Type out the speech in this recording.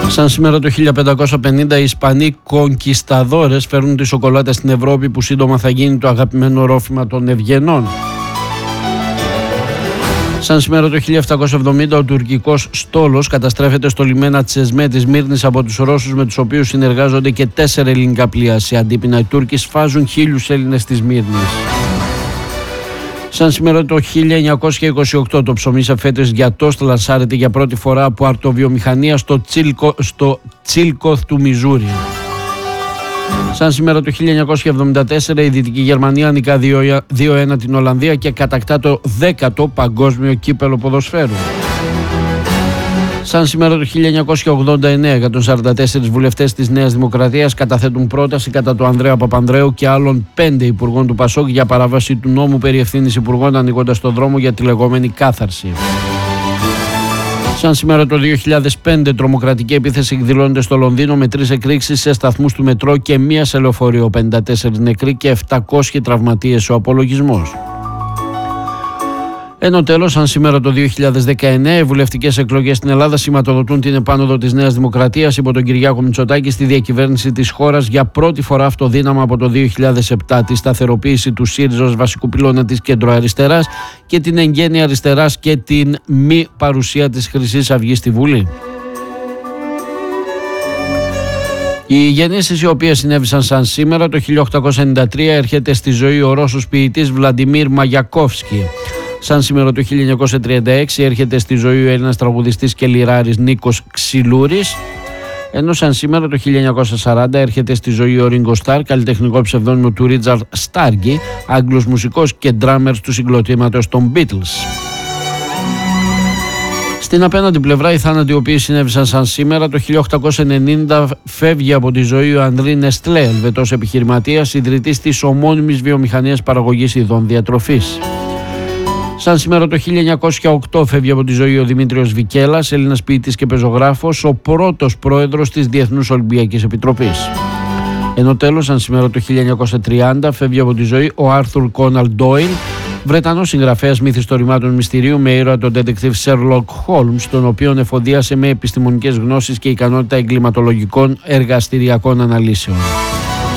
Σαν σήμερα το 1550 οι Ισπανοί κονκισταδόρες φέρνουν τη σοκολάτα στην Ευρώπη, που σύντομα θα γίνει το αγαπημένο ρόφημα των ευγενών. Σαν σήμερα το 1770 ο τουρκικός στόλος καταστρέφεται στο λιμένα Τσεσμέ της Μύρνης από τους Ρώσους, με τους οποίους συνεργάζονται και 4 ελληνικά πλοία. Σε αντίπεινα οι Τούρκοι σφάζουν 1.000 Έλληνες της Μύρνης. Σαν σήμερα το 1928 το ψωμί σε φέτες για τόστ λανσάρεται για πρώτη φορά από αρτοβιομηχανία στο Τσίλκοθ του Μιζούρι. Σαν σήμερα το 1974 η Δυτική Γερμανία νικά 2-1 την Ολλανδία και κατακτά το 10ο παγκόσμιο κύπελο ποδοσφαίρου. Σαν σήμερα το 1989 144 βουλευτές της Νέας Δημοκρατίας καταθέτουν πρόταση κατά του Ανδρέα Παπανδρέου και άλλων 5 υπουργών του ΠΑΣΟΚ για παράβαση του νόμου περί ευθύνης υπουργών, ανοίγοντας το δρόμο για τη λεγόμενη κάθαρση. Σαν σήμερα το 2005 τρομοκρατική επίθεση εκδηλώνεται στο Λονδίνο με 3 εκρήξεις σε σταθμούς του μετρό και 1 σε λεωφορείο, 54 νεκροί και 700 τραυματίες ο απολογισμός. Ενώ τέλος, σαν σήμερα το 2019 οι βουλευτικές εκλογές στην Ελλάδα σηματοδοτούν την επάνωδο της Νέας Δημοκρατίας υπό τον Κυριάκο Μητσοτάκη στη διακυβέρνηση της χώρας για πρώτη φορά αυτοδύναμα από το 2007, τη σταθεροποίηση του ΣΥΡΙΖΑ ως βασικού πυλώνα της κεντροαριστεράς και την εγγένεια αριστεράς και την μη παρουσία της Χρυσής Αυγής στη Βουλή. Οι γεννήσεις οι οποίες συνέβησαν σαν σήμερα το 1893 έρχεται στη ζωή ο Ρώσος ποιητής Βλαντιμίρ Μαγιακόφσκι. Σαν σήμερα το 1936 έρχεται στη ζωή ο Έλληνας τραγουδιστής και λιράρης Νίκος Ξυλούρης. Ενώ σαν σήμερα το 1940 έρχεται στη ζωή ο Ρίγκο Σταρ, καλλιτεχνικό ψευδόνυμο του Ρίτσαρντ Στάργι, Άγγλος μουσικός και ντράμερ του συγκροτήματος των Beatles. Στην απέναντι πλευρά, οι θάνατοι οι οποίοι συνέβησαν σαν σήμερα το 1890 φεύγει από τη ζωή ο Ανδρή Νεστλέ, Ελβετός επιχειρηματίας, ιδρυτής της ομώνυμης βιομηχανίας παραγωγής ειδών διατροφής. Σαν σήμερα το 1908 φεύγει από τη ζωή ο Δημήτριος Βικέλας, Έλληνας ποιητής και πεζογράφος, ο πρώτος πρόεδρος της Διεθνούς Ολυμπιακής Επιτροπής. Ενώ τέλος, σαν σήμερα το 1930 φεύγει από τη ζωή ο Άρθουρ Κόναλντ Ντόιλ, Βρετανός συγγραφέας μυθιστορημάτων μυστηρίου με ήρωα τον detective Sherlock Holmes, τον οποίον εφοδίασε με επιστημονικές γνώσεις και ικανότητα εγκληματολογικών εργαστηριακών αναλύσεων.